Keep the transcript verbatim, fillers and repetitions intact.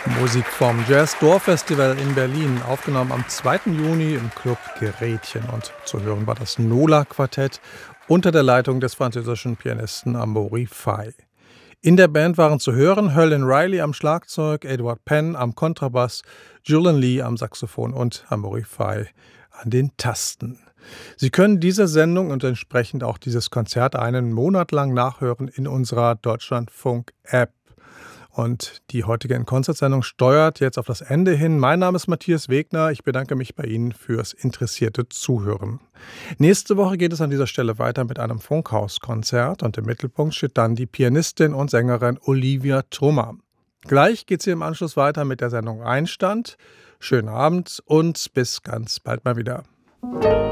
Musik vom Jazz Door Festival in Berlin, aufgenommen am zweiten Juni im Club Gerätchen. Und zu hören war das Nola-Quartett unter der Leitung des französischen Pianisten Amaury Faye. In der Band waren zu hören Herlin Riley am Schlagzeug, Edward Penn am Kontrabass, Julian Lee am Saxophon und Amaury Faye an den Tasten. Sie können diese Sendung und entsprechend auch dieses Konzert einen Monat lang nachhören in unserer Deutschlandfunk-App. Und die heutige In-Konzert-Sendung steuert jetzt auf das Ende hin. Mein Name ist Matthias Wegner. Ich bedanke mich bei Ihnen fürs interessierte Zuhören. Nächste Woche geht es an dieser Stelle weiter mit einem Funkhaus-Konzert. Und im Mittelpunkt steht dann die Pianistin und Sängerin Olivia Thoma. Gleich geht es hier im Anschluss weiter mit der Sendung Einstand. Schönen Abend und bis ganz bald mal wieder.